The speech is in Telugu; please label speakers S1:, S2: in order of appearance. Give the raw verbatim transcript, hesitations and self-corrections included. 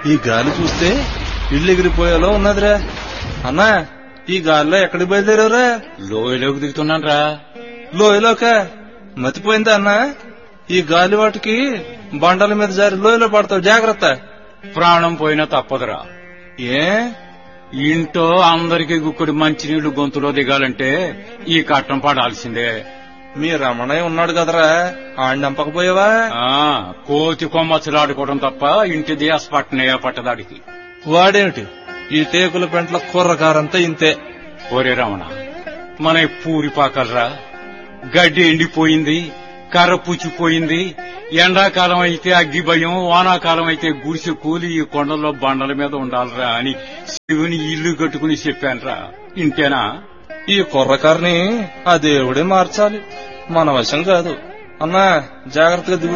S1: ఈ గాలి చూస్తే ఇల్లు ఎగిరిపోయేలా ఉన్నదిరా. అన్నా ఈ గాలిలో ఎక్కడికి బయలుదేరావురా?
S2: లోయలోకి దిగుతున్నాను రా.
S1: లోయలోక మతిపోయిందా అన్నా? ఈ గాలి వాటికి బండల మీద జారి లోయలో పడతావు, జాగ్రత్త.
S2: ప్రాణం పోయినా తప్పదురా.
S1: ఏ
S2: ఇంట్లో అందరికి గుక్కడి మంచినీళ్లు గొంతులో దిగాలంటే ఈ కట్టం పడాల్సిందే.
S1: మీ రమణయ్య ఉన్నాడు కదరా, ఆడిని నంపకపోయావా?
S2: ఆ కోతి కొమ్మచ్చలాడుకోవడం తప్ప ఇంటి దేశ పట్టనయ్యా పట్టదాడికి.
S1: వాడేమిటి ఈ టేకుల పెంట్ల కుర్రకారంతా ఇంతే.
S2: ఒరే రమణ, మన పూరిపాకలరా. గడ్డి ఎండిపోయింది, కర్ర పుచ్చిపోయింది. ఎండాకాలం అయితే అగ్గి భయం, వానాకాలం అయితే గుడిసె కూలి ఈ కొండల్లో బండల మీద ఉండాలరా అని శివుని ఇల్లు కట్టుకుని చెప్పానురా. ఇంతేనా?
S1: ఈ కుర్రకారిని ఆ దేవుడే మార్చాలి, మన వశం కాదు. అన్నా జాగ్రత్తగా దిగు.